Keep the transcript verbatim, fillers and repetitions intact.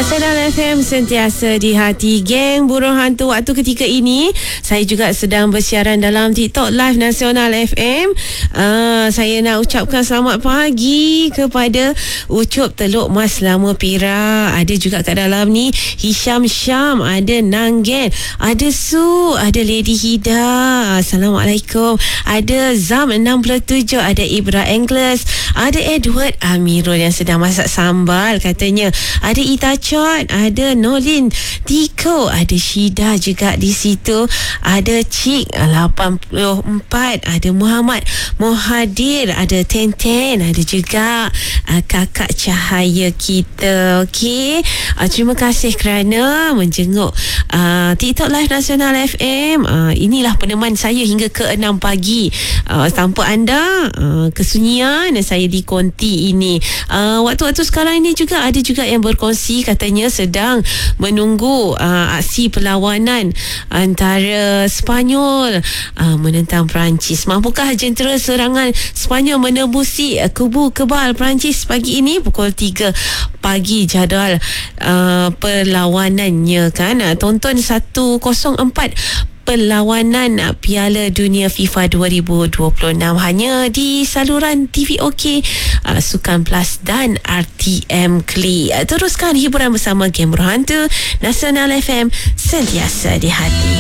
Nasional F M sentiasa di hati geng burung hantu. Waktu ketika ini saya juga sedang bersiaran dalam TikTok Live Nasional F M. uh, Saya nak ucapkan selamat pagi kepada Ucup Teluk Mas Lama Perak. Ada juga kat dalam ni Hisham Syam, ada Nanggen, ada Su, ada Lady Hida, Assalamualaikum. Ada Zam enam puluh tujuh, ada Ibra Anglers, ada Edward Amirul yang sedang masak sambal katanya, ada Ita Chot, ada Nolin Tiko, ada Shida juga di situ, ada Cik lapan puluh empat, ada Muhammad Mohadir, ada Tenten, ada juga uh, kakak cahaya kita. Okey, uh, terima kasih kerana menjenguk uh, TikTok Live Nasional F M. Uh, inilah peneman saya hingga ke enam pagi. Uh, tanpa anda, uh, kesunyian saya di konti ini. Uh, waktu-waktu sekarang ini juga ada juga yang berkongsi katanya sedang menunggu uh, aksi perlawanan antara Sepanyol uh, menentang Perancis. Mampukah jentera serangan Sepanyol menembusi uh, kubu kebal Perancis pagi ini pukul tiga pagi jadual uh, perlawanannya kan. Uh, tonton seratus empat perlawanan Piala Dunia FIFA dua ribu dua puluh enam hanya di saluran T V OK, uh, Sukan Plus dan R T M Kli. Uh, teruskan hiburan bersama Game Burung Hantu Nasional F M, sentiasa di hati.